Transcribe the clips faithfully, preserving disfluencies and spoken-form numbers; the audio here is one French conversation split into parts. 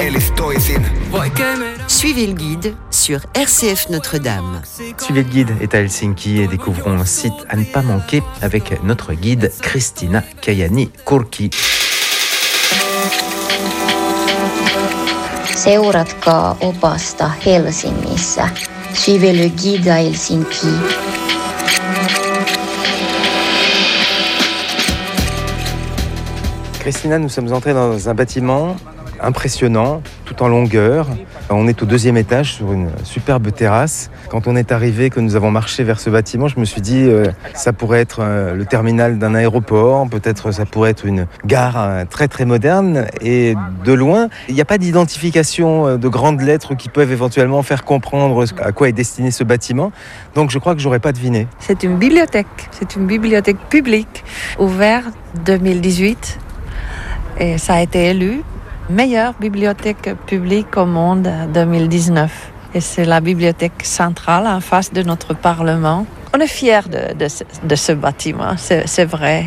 Suivez le guide sur R C F Notre-Dame. Suivez le guide est à Helsinki et découvrons un site à ne pas manquer avec notre guide Kristiina Kajani-Kurki. Seuratkaa opasta Helsingissä. Suivez le guide à Helsinki. Kristiina, nous sommes entrés dans un bâtiment impressionnant, tout en longueur. On est au deuxième étage sur une superbe terrasse. Quand on est arrivé, que nous avons marché vers ce bâtiment, je me suis dit euh, ça pourrait être euh, le terminal d'un aéroport, peut-être ça pourrait être une gare euh, très très moderne. Et de loin, il n'y a pas d'identification euh, de grandes lettres qui peuvent éventuellement faire comprendre à quoi est destiné ce bâtiment. Donc je crois que j'aurais pas deviné. C'est une bibliothèque, c'est une bibliothèque publique ouverte deux mille dix-huit et ça a été élu meilleure bibliothèque publique au monde deux mille dix-neuf. Et c'est la bibliothèque centrale en face de notre Parlement. On est fiers de, de, de ce bâtiment, c'est, c'est vrai.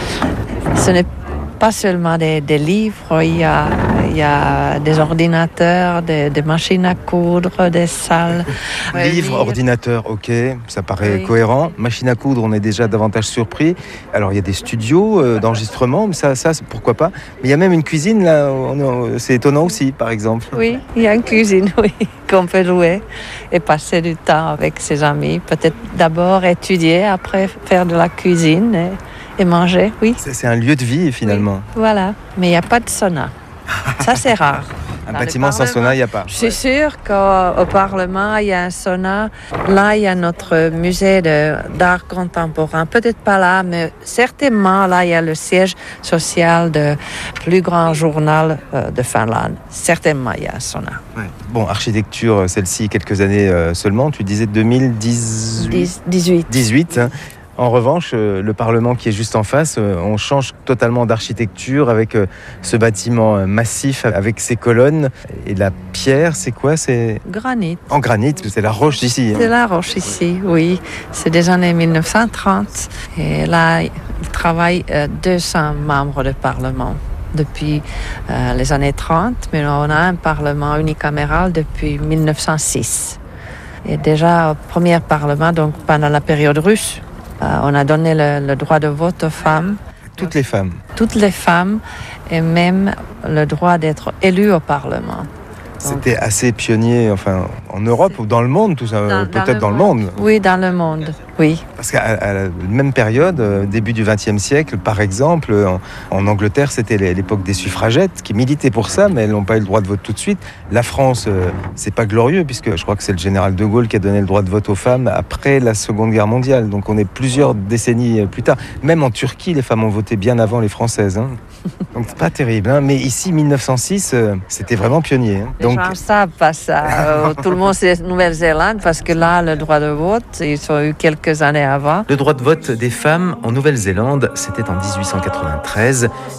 Ce n'est pas seulement des, des livres, il y a, il y a des ordinateurs, des, des machines à coudre, des salles. Livres, ordinateurs, ok, ça paraît oui. cohérent. Machine à coudre, on est déjà davantage surpris. Alors il y a des studios euh, d'enregistrement, mais ça, ça pourquoi pas. Mais il y a même une cuisine, là, on, c'est étonnant aussi, par exemple. Oui, il y a une cuisine, oui, qu'on peut jouer et passer du temps avec ses amis. Peut-être d'abord étudier, après faire de la cuisine. Et... Et manger, oui. C'est, c'est un lieu de vie, finalement. Oui, voilà, mais il n'y a pas de sauna. Ça, c'est rare. Un Dans bâtiment sans sauna, il n'y a pas. Je suis ouais. sûre qu'au Parlement, il y a un sauna. Là, il y a notre musée de, d'art contemporain. Peut-être pas là, mais certainement, là, il y a le siège social du plus grand journal euh, de Finlande. Certainement, il y a un sauna. Ouais. Bon, architecture, celle-ci, quelques années euh, seulement. Tu disais deux mille dix-huit. dix-huit. dix-huit, hein. En revanche, le Parlement qui est juste en face, on change totalement d'architecture avec ce bâtiment massif, avec ses colonnes. Et la pierre, c'est quoi? C'est granit. En granit, c'est la roche ici. C'est la roche ici, oui. C'est des années dix-neuf cent trente. Et là, il travaille deux cents membres de Parlement depuis euh, les années trente. Mais on a un Parlement unicaméral depuis dix-neuf cent six. Et déjà, au premier Parlement, donc pendant la période russe, Euh, on a donné le, le droit de vote aux femmes. Toutes les femmes. Toutes les femmes et même le droit d'être élues au Parlement. C'était assez pionnier, enfin, en Europe ou dans le monde, tout ça, dans, peut-être dans le, dans le monde. Oui, dans le monde, oui. Parce qu'à à la même période, début du vingtième siècle, par exemple, en, en Angleterre, c'était l'époque des suffragettes qui militaient pour ça, mais elles n'ont pas eu le droit de vote tout de suite. La France, euh, c'est pas glorieux, puisque je crois que c'est le général de Gaulle qui a donné le droit de vote aux femmes après la Seconde Guerre mondiale. Donc on est plusieurs décennies plus tard. Même en Turquie, les femmes ont voté bien avant les Françaises. Hein. Donc c'est pas terrible. Hein. Mais ici, dix-neuf cent six, euh, c'était vraiment pionnier. Hein. Donc... Les gens ne savent pas ça. Euh, tout le monde sait Nouvelle-Zélande, parce que là, le droit de vote, ils ont eu quelques années avant. Le droit de vote des femmes en Nouvelle-Zélande, c'était en dix-huit cent quatre-vingt-treize.